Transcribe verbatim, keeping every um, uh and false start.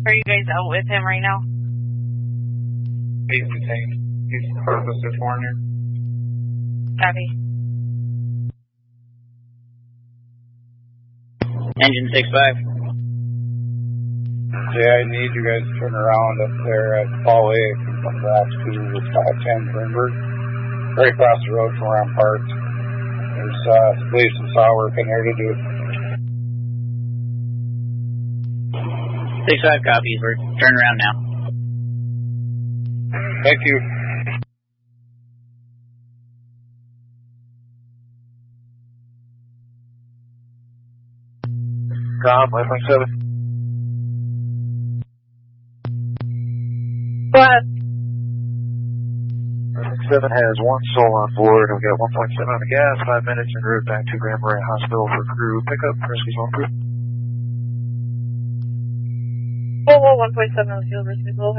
Are you guys out with him right now? He's detained. He's part of the search warrant here. Copy. Engine six five. Yeah, I need you guys to turn around up there at Paul A. From Brass to five ten Greenberg. Right across the road from where I'm parked. There's, uh, I believe some saw work in there to do. six five copies. We're turning around now. Thank you. Tom, one point seven. What? one point seven has one soul on board. We got one point seven on the gas, five minutes en route back to Grand Marais Hospital for crew pickup. Rescue zone crew. Oh, one point seven on the field, rescue zone.